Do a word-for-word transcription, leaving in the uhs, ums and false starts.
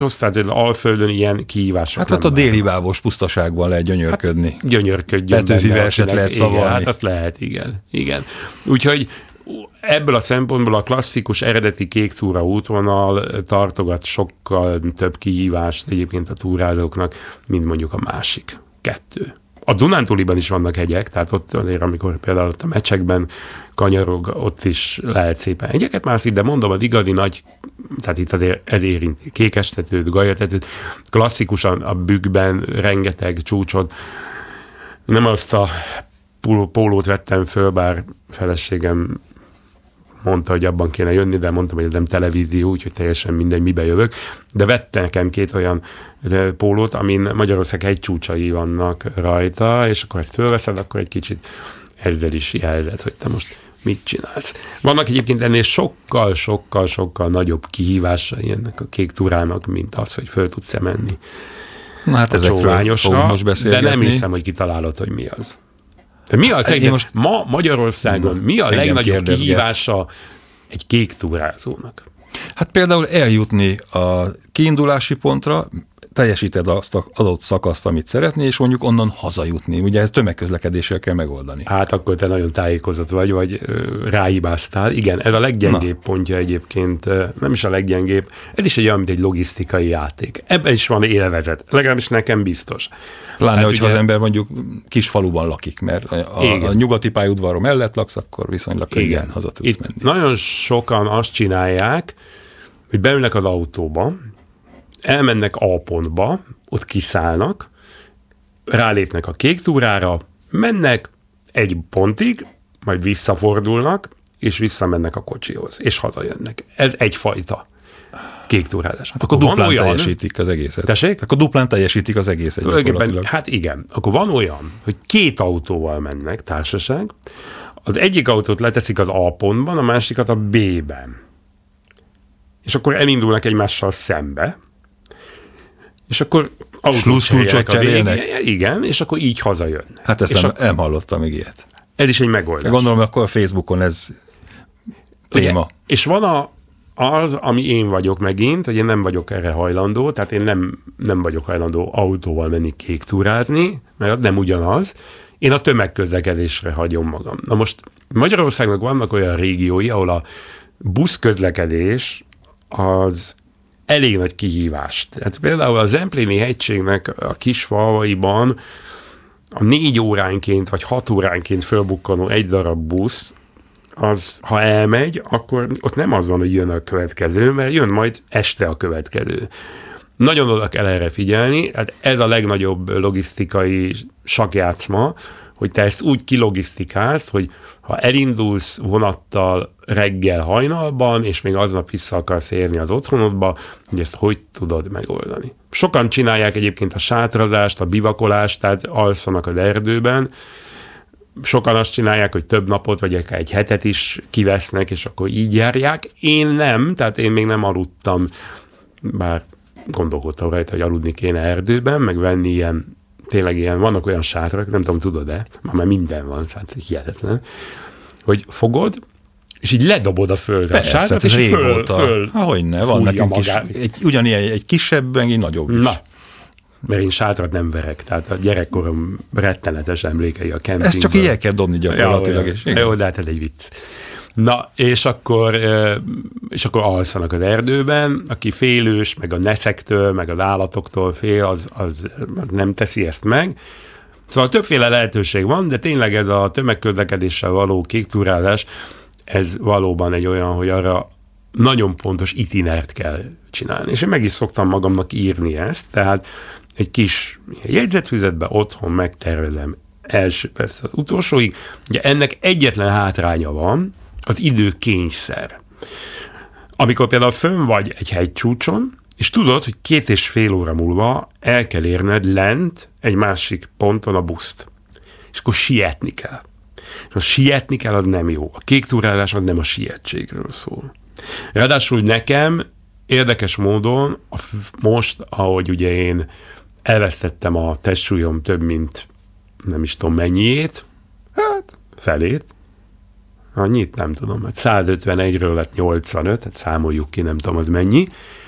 Tehát az Alföldön ilyen kihívások. Hát ott a déli bábos pusztaságban lehet gyönyörködni. Hát, gyönyörködjön. Petőfi verset lehet szavalni. Igen, hát azt lehet, igen. igen. Úgyhogy ebből a szempontból a klasszikus eredeti kék túra útvonal tartogat sokkal több kihívást egyébként a túrázóknak, mint mondjuk a másik kettő. A Dunántúliban is vannak hegyek, tehát ott azért, amikor például ott a Mecsekben kanyarog, ott is lehet szépen hegyeket mászni, de mondom, az igazi nagy, tehát itt azért ez érint Kékestetőt, Galyatetőt, klasszikusan a Bükkben rengeteg csúcsot. Nem azt a pólót vettem föl, bár feleségem mondta, hogy abban kéne jönni, de mondtam, hogy ez nem televízió, úgyhogy teljesen mindegy, mibe jövök. De vette nekem két olyan pólót, amin Magyarország hegycsúcsai vannak rajta, és akkor ezt fölveszed, akkor egy kicsit ezzel is jelzed, hogy te most mit csinálsz. Vannak egyébként ennél sokkal, sokkal, sokkal nagyobb kihívásai ennek a kék túrának, mint az, hogy föl tudsz menni. Na hát ezekről fogunk most beszélgetni. De nem hiszem, hogy kitalálod, hogy mi az. De mi az, egy, most ma Magyarországon mi a legnagyobb kihívása egy kék túrázónak? Hát például eljutni a kiindulási pontra, teljesíted azt az adott szakaszt, amit szeretné, és mondjuk onnan hazajutni. Ugye ez tömegközlekedéssel kell megoldani. Hát akkor te nagyon tájékozott vagy, vagy ráhibáztál. Igen, ez a leggyengébb Na. pontja egyébként, nem is a leggyengébb, ez is egy olyan, mint egy logisztikai játék. Ebben is van élvezet, legalábbis nekem biztos. Pláne, hát hogyha ugye, az ember mondjuk kis faluban lakik, mert a, a nyugati pályaudvaron mellett laksz, akkor viszonylag könnyen haza tudsz Itt menni. Nagyon sokan azt csinálják, hogy beülnek az autóba, elmennek A pontba, ott kiszállnak, rálépnek a kék túrára, mennek egy pontig, majd visszafordulnak, és visszamennek a kocsihoz, és hazajönnek. Ez egyfajta kék túrázás. Hát akkor, akkor duplán olyan, teljesítik az egészet. Tessék? Akkor duplán teljesítik az egészet gyakorlatilag. Hát igen. Akkor van olyan, hogy két autóval mennek, társaság, az egyik autót leteszik az A pontban, a másikat a B-ben. És akkor elindulnak egymással szembe, és akkor slusszkulcsot cserélnek. Igen, és akkor így hazajön. Hát ezt és nem, a, nem hallottam még ilyet. Ez is egy megoldás. Gondolom, akkor a Facebookon ez téma. Ugye, és van a, az, ami én vagyok megint, hogy én nem vagyok erre hajlandó, tehát én nem, nem vagyok hajlandó autóval menni kék túrázni, mert nem ugyanaz. Én a tömegközlekedésre hagyom magam. Na most Magyarországnak vannak olyan régiói, ahol a buszközlekedés az elég nagy kihívás. Tehát például a Zempléni hegységnek a kisfalvaiban a négy óránként vagy hat óránként fölbukkanó egy darab busz, az, ha elmegy, akkor ott nem az van, hogy jön a következő, mert jön majd este a következő. Nagyon oda kell erre figyelni, hát ez a legnagyobb logisztikai sakjátszma, hogy te ezt úgy kilogisztikálsz, hogy ha elindulsz vonattal reggel hajnalban, és még aznap vissza akarsz érni az otthonodba, hogy ezt hogy tudod megoldani. Sokan csinálják egyébként a sátrazást, a bivakolást, tehát alszanak az erdőben. Sokan azt csinálják, hogy több napot, vagy akár egy hetet is kivesznek, és akkor így járják. Én nem, tehát én még nem aludtam, bár gondolkodtam rajta, hogy aludni kéne erdőben, meg venni ilyen, tényleg ilyen, vannak olyan sátrak, nem tudom, tudod-e, már minden van, hát hihetetlen, hogy fogod, és így ledobod a földre Persze, a sátrat, és föl, föl Hogyne, van nekünk is, egy, ugyanilyen egy kisebb, egy nagyobb is. Na, mert én sátrat nem verek, tehát a gyerekkorom rettenetes emlékei a kempingben. Ezt csak így el kell dobni gyakorlatilag. Ja, és jó, de hát ez egy vicc. Na, és akkor, és akkor alszanak az erdőben, aki félős, meg a neszektől, meg az állatoktól fél, az, az nem teszi ezt meg. Szóval többféle lehetőség van, de tényleg ez a tömegközlekedéssel való kéktúrázás, ez valóban egy olyan, hogy arra nagyon pontos itinert kell csinálni. És én meg is szoktam magamnak írni ezt, tehát egy kis jegyzetfüzetbe otthon megtervezem első persze az utolsóig. Ugye ennek egyetlen hátránya van, az időkényszer. Amikor például fönn vagy egy hegycsúcson, és tudod, hogy két és fél óra múlva el kell érned lent egy másik ponton a buszt. És akkor sietni kell. És a sietni kell, az nem jó. A kéktúrálás az nem a sietségről szól. Ráadásul nekem érdekes módon a f- most, ahogy ugye én elvesztettem a testsúlyom több mint nem is tudom mennyiét, hát felét, annyit nem tudom, mert százötvenegyről lett nyolcvanöt, hát számoljuk ki, nem tudom az mennyi,